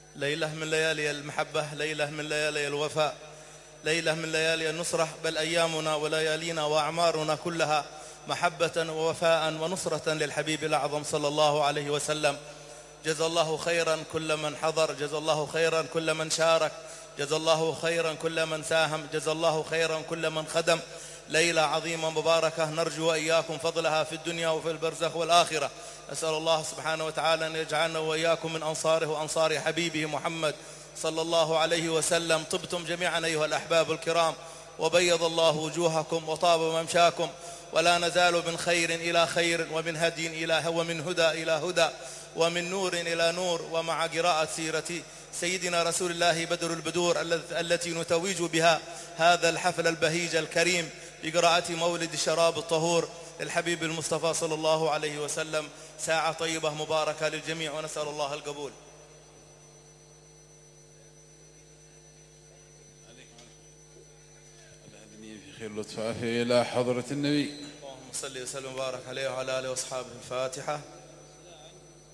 ليلة من ليالي المحبة، ليلة من ليالي الوفاء، ليلة من ليالي النصرة، بل أيامنا وليالينا وأعمارنا كلها محبة ووفاء ونصرة للحبيب الأعظم صلى الله عليه وسلم. جزا الله خيرا كل من حضر، جزا الله خيرا كل من شارك، جزا الله خيرا كل من ساهم، جزا الله خيرا كل من خدم. ليلة عظيمة مباركة نرجو إياكم فضلها في الدنيا وفي البرزخ والآخرة. أسأل الله سبحانه وتعالى أن يجعلنا وإياكم من أنصاره وأنصار حبيبه محمد صلى الله عليه وسلم. طبتم جميعا أيها الأحباب الكرام، وبيض الله وجوهكم وطاب ممشاكم، ولا نزال من خير إلى خير، ومن هدي إلى ومن هدى إلى هدى، ومن نور إلى نور. ومع قراءة سيرة سيدنا رسول الله بدر البدور التي نتويج بها هذا الحفل البهيج الكريم بقراءة مولد الشراب الطهور للحبيب المصطفى صلى الله عليه وسلم، ساعة طيبة مباركة للجميع، ونسأل الله القبول. في خير لطف عافية إلى حضرة النبي. اللهم صل وسلم وبارك عليه وعلى آله وأصحابه. الفاتحة.